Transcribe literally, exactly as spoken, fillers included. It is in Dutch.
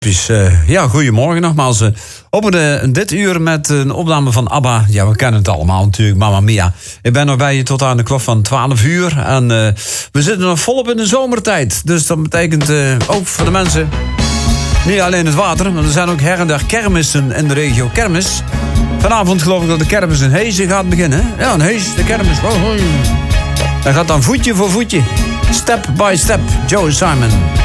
Dus, uh, ja, goedemorgen nogmaals. Uh, openen dit uur met een opname van ABBA. Ja, we kennen het allemaal natuurlijk, Mamma Mia. Ik ben nog bij je tot aan de klok van twaalf uur. En uh, we zitten nog volop in de zomertijd. Dus dat betekent uh, ook voor de mensen niet alleen het water, maar er zijn ook her en der kermissen in de regio. Kermis. Vanavond geloof ik dat de kermis in Heesen gaat beginnen. Ja, in Hees, de kermis. Oh, oh. Dat gaat dan voetje voor voetje. Step by step. Joe Simon.